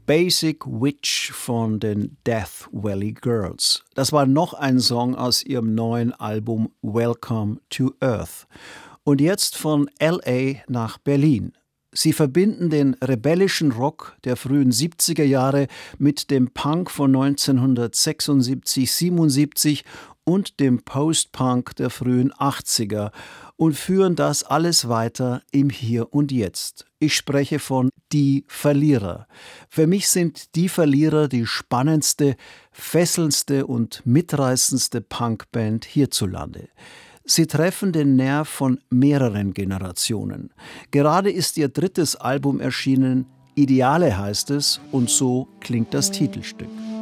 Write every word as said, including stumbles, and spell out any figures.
Basic Witch von den Death Valley Girls. Das war noch ein Song aus ihrem neuen Album Welcome to Earth. Und jetzt von L A nach Berlin. Sie verbinden den rebellischen Rock der frühen siebziger Jahre mit dem Punk von neunzehnhundertsechsundsiebzig siebenundsiebzig und dem Post-Punk der frühen achtziger und führen das alles weiter im Hier und Jetzt. Ich spreche von Die Verlierer. Für mich sind Die Verlierer die spannendste, fesselndste und mitreißendste Punkband hierzulande. Sie treffen den Nerv von mehreren Generationen. Gerade ist ihr drittes Album erschienen, Ideale heißt es, und so klingt das Titelstück.